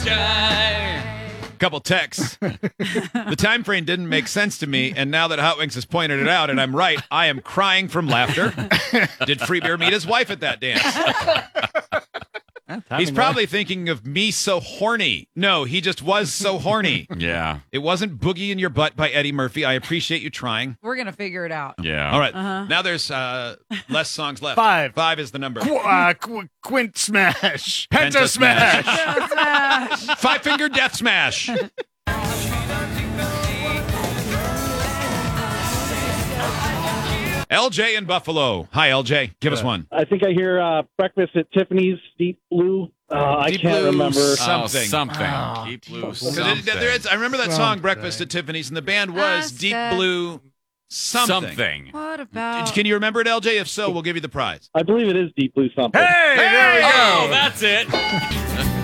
Couple texts. The time frame didn't make sense to me, and now that Hot Wings has pointed it out, and I'm right, I am crying from laughter. Did Free Beer meet his wife at that dance? He's probably thinking of Me So Horny. No, he just was so horny. Yeah. It wasn't Boogie in Your Butt by Eddie Murphy. I appreciate you trying. We're going to figure it out. Yeah. All right. Now there's less songs left. 5. 5 is the number. Quint Smash. Penta Penta Smash. Smash. Five Finger Death Smash. LJ in Buffalo. Hi, LJ. Give us one. I think I hear Breakfast at Tiffany's, Deep Blue. I Deep can't Blue remember. Something. Deep Blue Because there is, I remember that song, Breakfast at Tiffany's, and the band was Deep Blue something. What about... Can you remember it, LJ? If so, we'll give you the prize. I believe it is Deep Blue something. Hey, there we go. Oh, that's it.